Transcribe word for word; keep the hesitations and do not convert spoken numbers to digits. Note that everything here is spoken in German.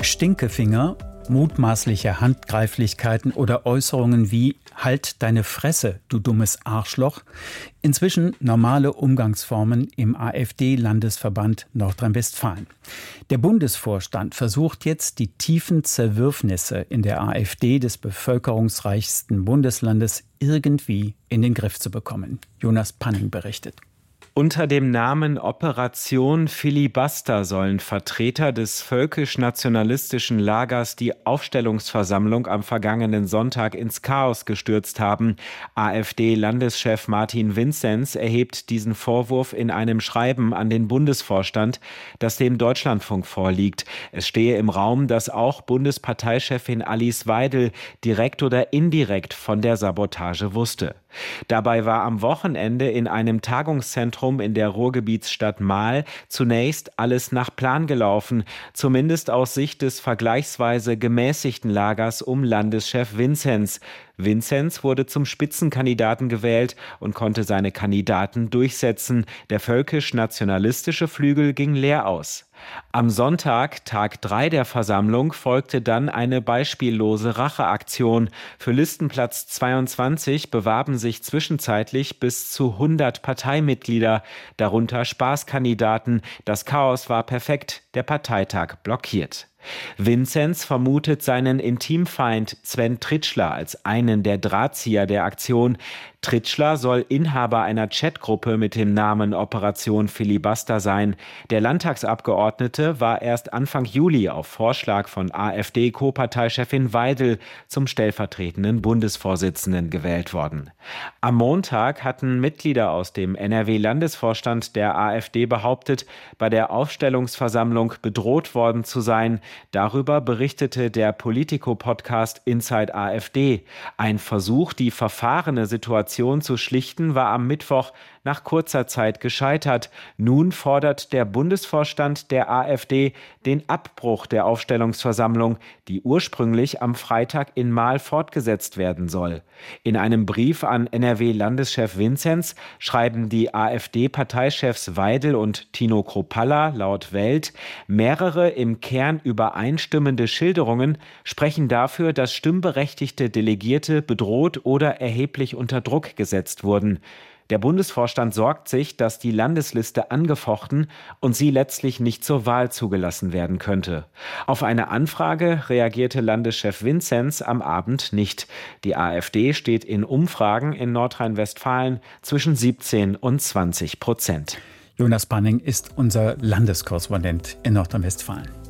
Stinkefinger, mutmaßliche Handgreiflichkeiten oder Äußerungen wie »Halt deine Fresse, du dummes Arschloch« inzwischen normale Umgangsformen im AfD-Landesverband Nordrhein-Westfalen. Der Bundesvorstand versucht jetzt, die tiefen Zerwürfnisse in der AfD des bevölkerungsreichsten Bundeslandes irgendwie in den Griff zu bekommen. Jonas Panning berichtet. Unter dem Namen Operation Filibuster sollen Vertreter des völkisch-nationalistischen Lagers die Aufstellungsversammlung am vergangenen Sonntag ins Chaos gestürzt haben. AfD-Landeschef Martin Vinzenz erhebt diesen Vorwurf in einem Schreiben an den Bundesvorstand, das dem Deutschlandfunk vorliegt. Es stehe im Raum, dass auch Bundesparteichefin Alice Weidel direkt oder indirekt von der Sabotage wusste. Dabei war am Wochenende in einem Tagungszentrum in der Ruhrgebietsstadt Marl zunächst alles nach Plan gelaufen, zumindest aus Sicht des vergleichsweise gemäßigten Lagers um Landeschef Vinzenz. Vinzenz wurde zum Spitzenkandidaten gewählt und konnte seine Kandidaten durchsetzen. Der völkisch-nationalistische Flügel ging leer aus. Am Sonntag, Tag drei der Versammlung, folgte dann eine beispiellose Racheaktion. Für Listenplatz zweiundzwanzig bewarben sich zwischenzeitlich bis zu hundert Parteimitglieder, darunter Spaßkandidaten. Das Chaos war perfekt, der Parteitag blockiert. Vinzenz vermutet seinen Intimfeind Sven Tritschler als einen der Drahtzieher der Aktion. Tritschler soll Inhaber einer Chatgruppe mit dem Namen Operation Filibuster sein. Der Landtagsabgeordnete war erst Anfang Juli auf Vorschlag von AfD-Co-Parteichefin Weidel zum stellvertretenden Bundesvorsitzenden gewählt worden. Am Montag hatten Mitglieder aus dem N R W-Landesvorstand der AfD behauptet, bei der Aufstellungsversammlung bedroht worden zu sein. Darüber berichtete der Politico-Podcast Inside AfD. Ein Versuch, die verfahrene Situation zu schlichten, war am Mittwoch nach kurzer Zeit gescheitert. Nun fordert der Bundesvorstand der AfD den Abbruch der Aufstellungsversammlung, die ursprünglich am Freitag in Marl fortgesetzt werden soll. In einem Brief an N R W-Landeschef Vinzenz schreiben die AfD-Parteichefs Weidel und Tino Kruppalla laut Welt, mehrere im Kern übereinstimmende Schilderungen sprechen dafür, dass stimmberechtigte Delegierte bedroht oder erheblich unter Druck gesetzt wurden. Der Bundesvorstand sorgt sich, dass die Landesliste angefochten und sie letztlich nicht zur Wahl zugelassen werden könnte. Auf eine Anfrage reagierte Landeschef Vinzenz am Abend nicht. Die AfD steht in Umfragen in Nordrhein-Westfalen zwischen siebzehn und zwanzig Prozent. Jonas Panning ist unser Landeskorrespondent in Nordrhein-Westfalen.